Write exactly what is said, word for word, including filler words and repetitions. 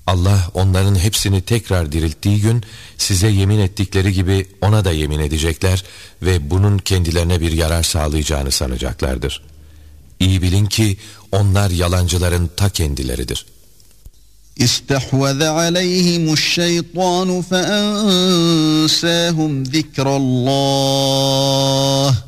Allah onların hepsini tekrar dirilttiği gün size yemin ettikleri gibi ona da yemin edecekler ve bunun kendilerine bir yarar sağlayacağını sanacaklardır. İyi bilin ki onlar yalancıların ta kendileridir. İstehveze aleyhimu'ş-şeytanu feensâhum zikrallah.